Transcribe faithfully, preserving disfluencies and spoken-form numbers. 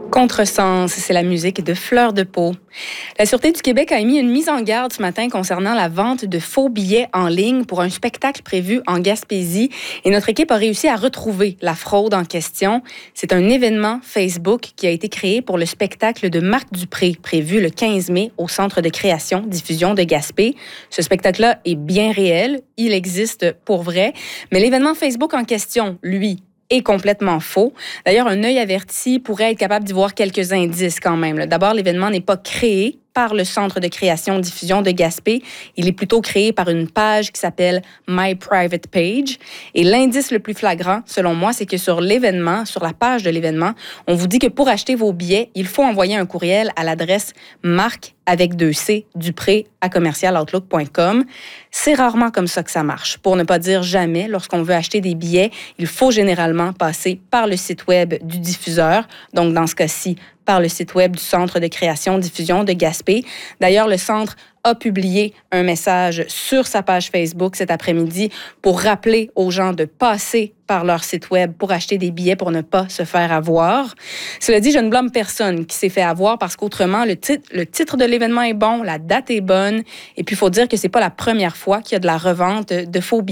Contresens, c'est la musique de Fleur de Peau. La Sûreté du Québec a émis une mise en garde ce matin concernant la vente de faux billets en ligne pour un spectacle prévu en Gaspésie. Et notre équipe a réussi à retrouver la fraude en question. C'est un événement Facebook qui a été créé pour le spectacle de Marc Dupré, prévu le quinze mai au Centre de création diffusion de Gaspé. Ce spectacle-là est bien réel, il existe pour vrai, mais l'événement Facebook en question, lui, est complètement faux. D'ailleurs, un œil averti pourrait être capable d'y voir quelques indices quand même. D'abord, l'événement n'est pas créé par le Centre de création diffusion de Gaspé. Il est plutôt créé par une page qui s'appelle My Private Page. Et l'indice le plus flagrant, selon moi, c'est que sur l'événement, sur la page de l'événement, on vous dit que pour acheter vos billets, il faut envoyer un courriel à l'adresse Marc avec deux C, Dupré à commercial outlook point com. C'est rarement comme ça que ça marche. Pour ne pas dire jamais, lorsqu'on veut acheter des billets, il faut généralement passer par le site web du diffuseur. Donc, dans ce cas-ci, par le site web du Centre de création diffusion de Gaspé. D'ailleurs, le Centre a publié un message sur sa page Facebook cet après-midi pour rappeler aux gens de passer par leur site web pour acheter des billets pour ne pas se faire avoir. Cela dit, je ne blâme personne qui s'est fait avoir parce qu'autrement, le titre, le titre de l'événement est bon, la date est bonne, et puis il faut dire que c'est pas la première fois qu'il y a de la revente de faux billets.